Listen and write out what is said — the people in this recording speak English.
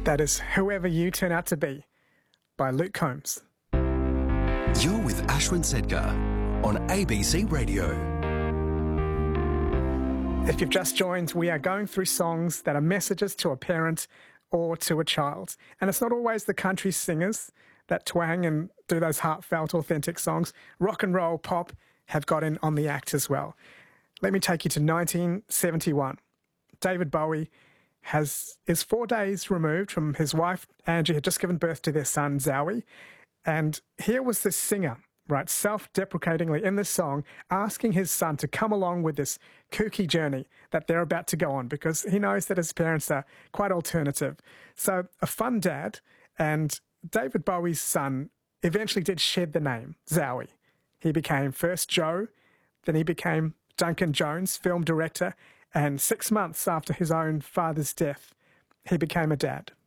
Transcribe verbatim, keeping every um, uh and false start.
That is Whoever You Turn Out to Be by Luke Combs. You're with Ashwin Sedgar on A B C Radio. If you've just joined, we are going through songs that are messages to a parent or to a child. And it's not always the country singers that twang and do those heartfelt, authentic songs. Rock and roll, pop have got in on the act as well. Let me take you to nineteen seventy-one. David Bowie has is four days removed from his wife, Angie, had just given birth to their son, Zowie. And here was this singer, right, self-deprecatingly in this song, asking his son to come along with this kooky journey that they're about to go on because he knows that his parents are quite alternative. So a fun dad, and David Bowie's son eventually did shed the name, Zowie. He became first Joe, then he became Duncan Jones, film director, and six months after his own father's death, he became a dad.